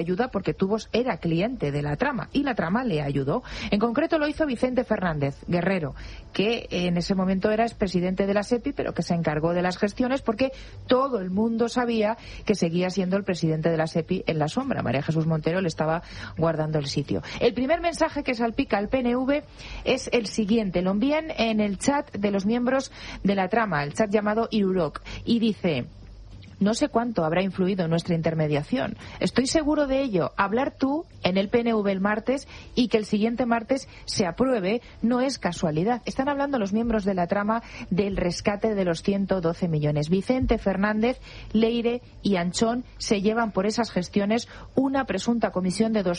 ayuda porque Tubos era cliente de la trama y la trama le ayudó. En concreto lo hizo Vicente Fernández Guerrero, que en ese momento era expresidente de la SEPI, pero que se encargó de las gestiones porque todo el mundo sabía que seguía siendo el presidente de la SEPI en la sombra. María Jesús Montero le estaba guardando el sitio. El primer mensaje que salpica al PNV es el siguiente. Lo envían en el chat de los miembros de la trama, el chat llamado IUROC, y dice: no sé cuánto habrá influido en nuestra intermediación. Estoy seguro de ello. Hablar tú en el PNV el martes y que el siguiente martes se apruebe no es casualidad. Están hablando los miembros de la trama del rescate de los 112 millones. Vicente Fernández, Leire y Anchón se llevan por esas gestiones una presunta comisión de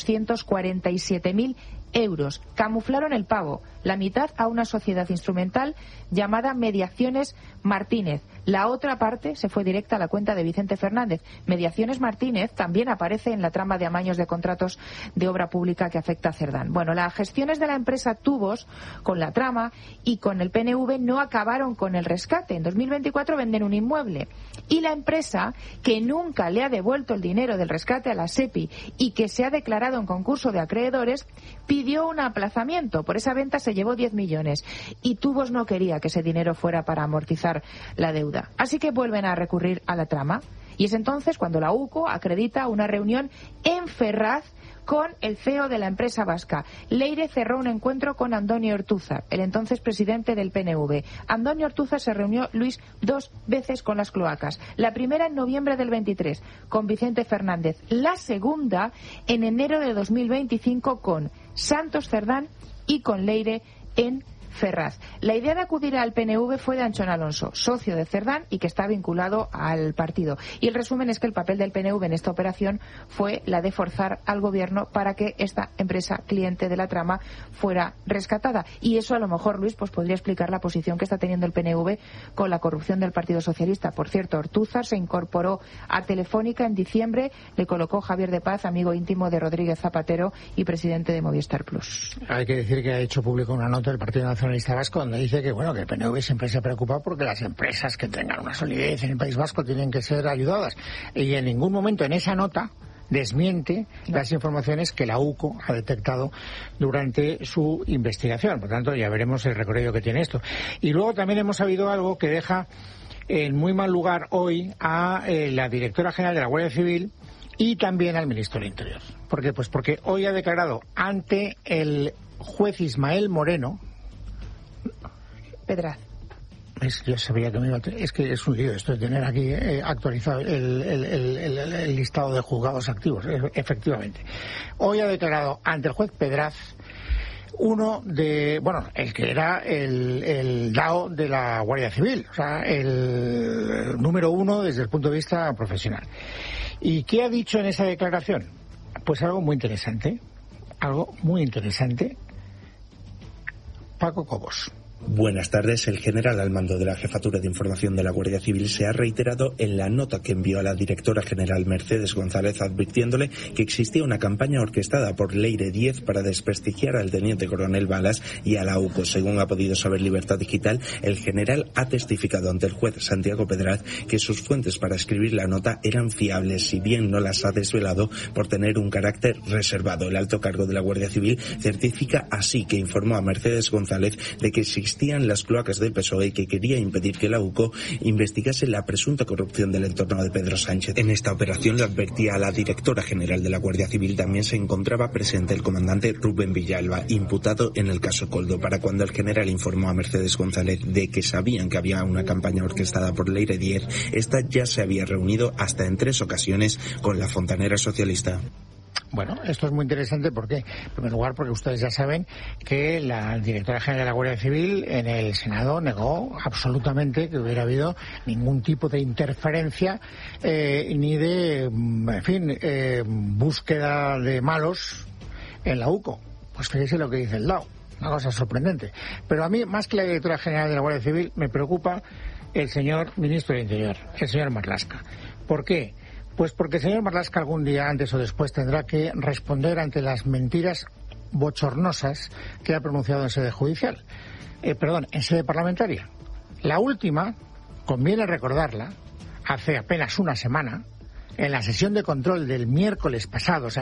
247.000 euros. Camuflaron el pago, la mitad a una sociedad instrumental llamada Mediaciones Martínez. La otra parte se fue directa a la cuenta de Vicente Fernández. Mediaciones Martínez también aparece en la trama de amaños de contratos de obra pública que afecta a Cerdán. Bueno, las gestiones de la empresa Tubos con la trama y con el PNV no acabaron con el rescate. En 2024 venden un inmueble y la empresa, que nunca le ha devuelto el dinero del rescate a la SEPI y que se ha declarado en concurso de acreedores, pidió un aplazamiento. Por esa venta se llevó 10 millones y Tubos no quería que ese dinero fuera para amortizar la deuda. Así que vuelven a recurrir a la trama y es entonces cuando la UCO acredita una reunión en Ferraz con el CEO de la empresa vasca. Leire cerró un encuentro con Andoni Ortúzar, el entonces presidente del PNV. Andoni Ortúzar se reunió, Luis, 2 veces con las cloacas. La primera en noviembre del 23 con Vicente Fernández. La segunda en enero de 2025 con Santos Cerdán y con Leire en Ferraz. La idea de acudir al PNV fue de Anchón Alonso, socio de Cerdán y que está vinculado al partido. Y el resumen es que el papel del PNV en esta operación fue la de forzar al gobierno para que esta empresa cliente de la trama fuera rescatada. Y eso a lo mejor, Luis, pues podría explicar la posición que está teniendo el PNV con la corrupción del Partido Socialista. Por cierto, Ortúzar se incorporó a Telefónica en diciembre, le colocó Javier de Paz, amigo íntimo de Rodríguez Zapatero y presidente de Movistar Plus. Hay que decir que ha hecho público una nota del Partido Nacionalista Vasco donde dice que bueno, que el PNV siempre se preocupa porque las empresas que tengan una solidez en el País Vasco tienen que ser ayudadas, y en ningún momento en esa nota desmiente las informaciones que la UCO ha detectado durante su investigación. Por tanto, ya veremos el recorrido que tiene esto. Y luego también hemos sabido algo que deja en muy mal lugar hoy a la directora general de la Guardia Civil y también al ministro del Interior. ¿Por qué? Pues porque hoy ha declarado ante el juez Ismael Moreno Pedraz. Yo sabía que me iba a... Es que es un lío esto de tener aquí actualizado el listado de juzgados activos, efectivamente. Hoy ha declarado ante el juez Pedraz el que era el DAO de la Guardia Civil, o sea, el número 1 desde el punto de vista profesional. ¿Y qué ha dicho en esa declaración? Pues algo muy interesante. Paco Cobos. Buenas tardes. El general al mando de la Jefatura de Información de la Guardia Civil se ha reiterado en la nota que envió a la directora general Mercedes González advirtiéndole que existía una campaña orquestada por Leire Díez para desprestigiar al teniente coronel Balas y a la UCO. Según ha podido saber Libertad Digital, el general ha testificado ante el juez Santiago Pedraz que sus fuentes para escribir la nota eran fiables, si bien no las ha desvelado por tener un carácter reservado. El alto cargo de la Guardia Civil certifica así que informó a Mercedes González de que existían las cloacas del PSOE y que quería impedir que la UCO investigase la presunta corrupción del entorno de Pedro Sánchez. En esta operación, le advertía a la directora general de la Guardia Civil, también se encontraba presente el comandante Rubén Villalba, imputado en el caso Coldo. Para cuando el general informó a Mercedes González de que sabían que había una campaña orquestada por Leire Díez, esta ya se había reunido hasta en 3 ocasiones con la fontanera socialista. Bueno, esto es muy interesante porque, en primer lugar, porque ustedes ya saben que la directora general de la Guardia Civil en el Senado negó absolutamente que hubiera habido ningún tipo de interferencia ni de, búsqueda de malos en la UCO. Pues fíjese lo que dice el DAO, una cosa sorprendente. Pero a mí, más que la directora general de la Guardia Civil, me preocupa el señor ministro del Interior, el señor Marlaska. ¿Por qué? Pues porque el señor Marlaska algún día, antes o después, tendrá que responder ante las mentiras bochornosas que ha pronunciado en sede judicial. En sede parlamentaria. La última, conviene recordarla, hace apenas una semana, en la sesión de control del miércoles pasado,